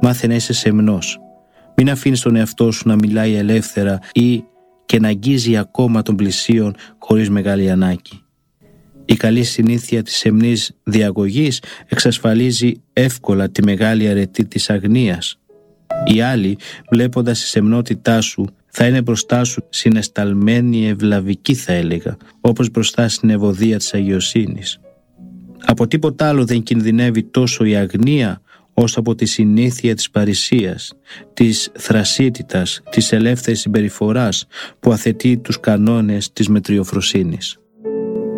Μάθε να είσαι σεμνός. Μην αφήνεις τον εαυτό σου να μιλάει ελεύθερα ή και να αγγίζει ακόμα των πλησίων χωρίς μεγάλη ανάγκη. Η καλή συνήθεια της σεμνής διαγωγής εξασφαλίζει εύκολα τη μεγάλη αρετή της αγνίας. Οι άλλοι, βλέποντας τη σεμνότητά σου, θα είναι μπροστά σου συναισθαλμένοι, ευλαβικοί θα έλεγα, όπως μπροστά στην ευωδία της αγιοσύνης. Από τίποτα άλλο δεν κινδυνεύει τόσο η αγνία όσο από τη συνήθεια της παρησίας, της θρασίτητας, της ελεύθερης συμπεριφοράς που αθετεί τους κανόνες της μετριοφροσύνης.